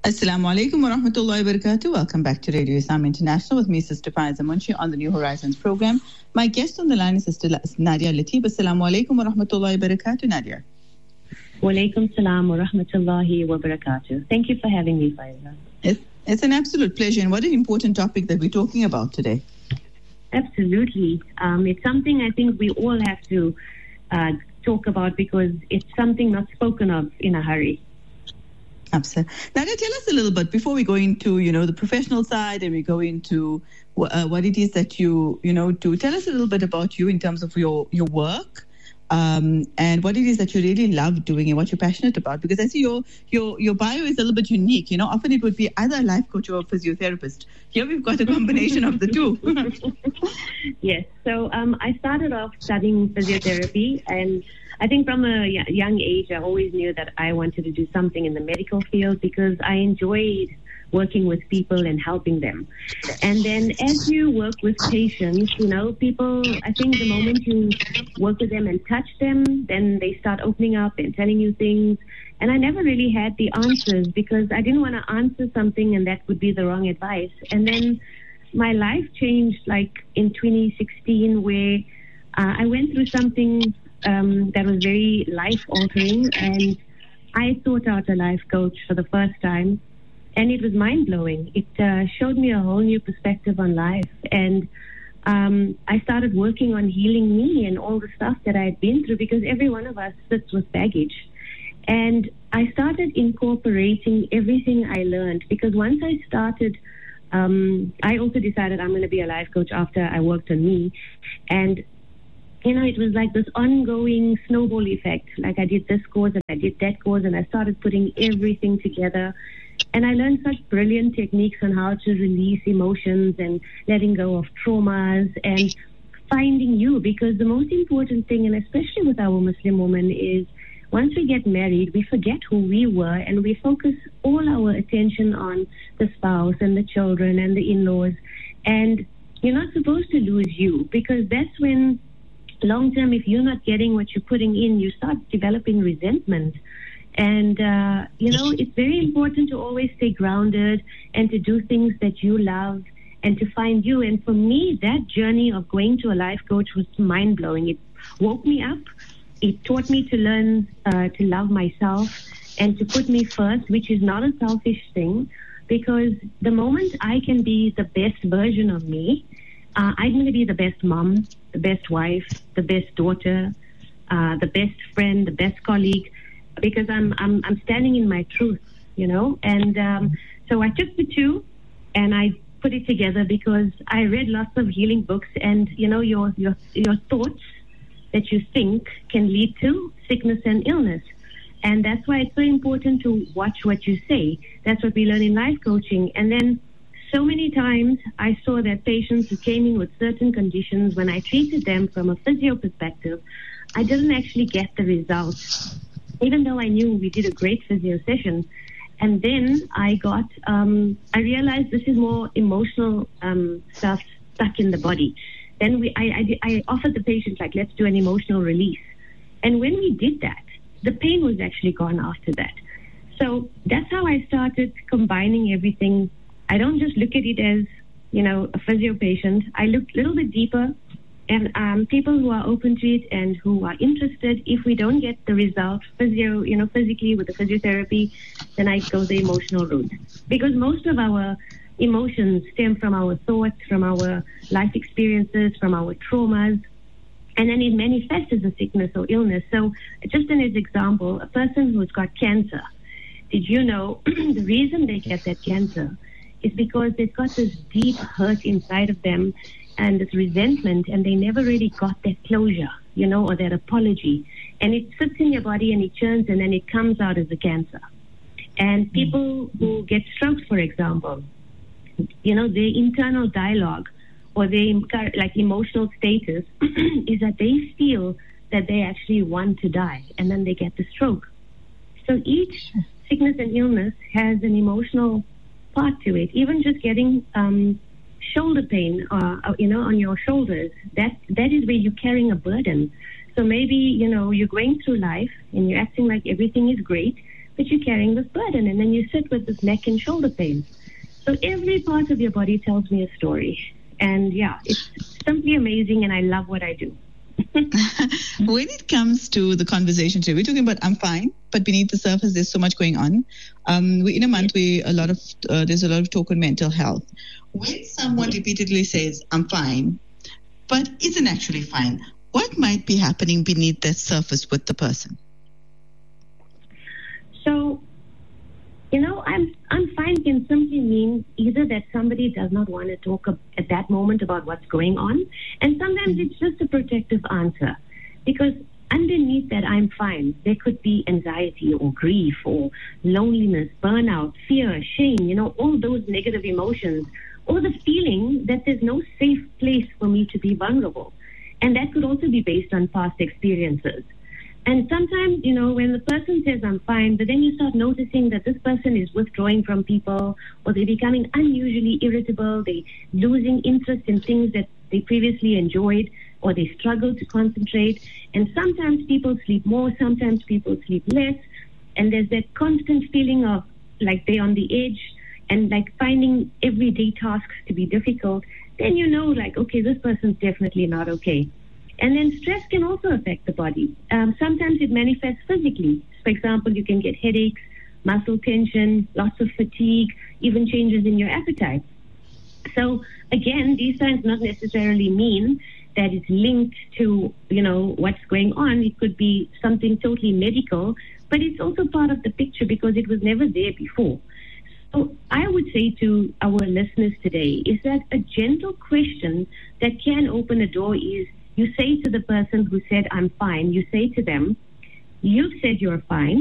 Assalamu alaikum wa rahmatullahi wa barakatuh. Welcome back to Radio Islam International with me, Sister Faiza Munshi, on the New Horizons program. My guest on the line is Sister Nadia Lateef. Assalamu alaikum wa rahmatullahi wa barakatuh, Nadia. Wa alaikum salam wa rahmatullahi wa barakatuh. Thank you for having me, Faiza. It's an absolute pleasure, and what an important topic that we're talking about today. Absolutely. It's something I think we all have to talk about because it's something not spoken of in a hurry. Absolutely. Nadia, tell us a little bit before we go into, the professional side and we go into what it is that you do. Tell us a little bit about you in terms of your work and what it is that you really love doing and what you're passionate about. Because I see your bio is a little bit unique. Often it would be either a life coach or a physiotherapist. Here we've got a combination of the two. Yes. So I started off studying physiotherapy, and I think from a young age, I always knew that I wanted to do something in the medical field because I enjoyed working with people and helping them. And then as you work with patients, people, I think the moment you work with them and touch them, then they start opening up and telling you things. And I never really had the answers because I didn't want to answer something and that would be the wrong advice. And then my life changed like in 2016 where I went through something that was very life-altering, and I sought out a life coach for the first time, and it was mind-blowing. It showed me a whole new perspective on life, and I started working on healing me and all the stuff that I had been through, because every one of us sits with baggage. And I started incorporating everything I learned, because once I started, I also decided I'm going to be a life coach after I worked on me, and it was like this ongoing snowball effect. Like I did this course and I did that course, and I started putting everything together. And I learned such brilliant techniques on how to release emotions and letting go of traumas and finding you. Because the most important thing, and especially with our Muslim women, is once we get married, we forget who we were and we focus all our attention on the spouse and the children and the in-laws. And you're not supposed to lose you, because that's when long term, if you're not getting what you're putting in, you start developing resentment. And, it's very important to always stay grounded and to do things that you love and to find you. And for me, that journey of going to a life coach was mind-blowing. It woke me up. It taught me to learn to love myself and to put me first, which is not a selfish thing, because the moment I can be the best version of me, I'm going to be the best mom, the best wife, the best daughter, the best friend, the best colleague, because I'm standing in my truth, And so I took the two and I put it together, because I read lots of healing books, and your thoughts that you think can lead to sickness and illness. And that's why it's so important to watch what you say. That's what we learn in life coaching. And then so many times I saw that patients who came in with certain conditions, when I treated them from a physio perspective, I didn't actually get the results, even though I knew we did a great physio session. And then I realized this is more emotional stuff stuck in the body. Then I offered the patient, like, let's do an emotional release. And when we did that, the pain was actually gone after that. So that's how I started combining everything. I don't just look at it as, a physio patient. I look a little bit deeper, and people who are open to it and who are interested, if we don't get the result physically with the physiotherapy, then I go the emotional route. Because most of our emotions stem from our thoughts, from our life experiences, from our traumas, and then it manifests as a sickness or illness. So just an example, a person who's got cancer, did you know the reason they get that cancer is because they've got this deep hurt inside of them and this resentment, and they never really got that closure, or that apology. And it sits in your body and it churns, and then it comes out as a cancer. And people who get strokes, for example, their internal dialogue or their emotional status is that they feel that they actually want to die, and then they get the stroke. So each sickness and illness has an emotional part to it. Even just getting shoulder pain, on your shoulders, that is where you're carrying a burden. So maybe, you're going through life and you're acting like everything is great, but you're carrying this burden, and then you sit with this neck and shoulder pain. So every part of your body tells me a story. And yeah, it's simply amazing, and I love what I do. When it comes to the conversation today, we're talking about I'm fine, but beneath the surface, there's so much going on. In a month, there's a lot of talk on mental health. When someone repeatedly says I'm fine, but isn't actually fine, what might be happening beneath that surface with the person? So, I'm fine can simply mean either that somebody does not want to talk at that moment about what's going on, and sometimes it's just a protective answer. Because underneath that I'm fine, there could be anxiety or grief or loneliness, burnout, fear, shame, all those negative emotions, or the feeling that there's no safe place for me to be vulnerable. And that could also be based on past experiences. And sometimes, when the person says I'm fine, but then you start noticing that this person is withdrawing from people, or they're becoming unusually irritable, they're losing interest in things that they previously enjoyed, or they struggle to concentrate. And sometimes people sleep more, sometimes people sleep less. And there's that constant feeling of like they're on the edge and like finding everyday tasks to be difficult. Then okay, this person's definitely not okay. And then stress can also affect the body. Sometimes it manifests physically. For example, you can get headaches, muscle tension, lots of fatigue, even changes in your appetite. So again, these signs not necessarily mean that it's linked to, what's going on. It could be something totally medical, but it's also part of the picture because it was never there before. So I would say to our listeners today is that a gentle question that can open a door is, you say to the person who said, I'm fine, you say to them, you've said you're fine.